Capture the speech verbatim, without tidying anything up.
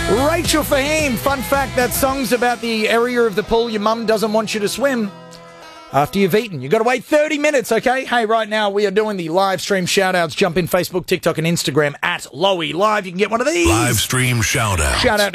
Rachel Fahim, fun fact, that song's about the area of the pool your mum doesn't want you to swim after you've eaten. You've got to wait thirty minutes, okay? Hey, right now we are doing the live stream shout-outs. Jump in Facebook, TikTok and Instagram at Lowy Live. You can get one of these. Live stream shout-outs. Shout out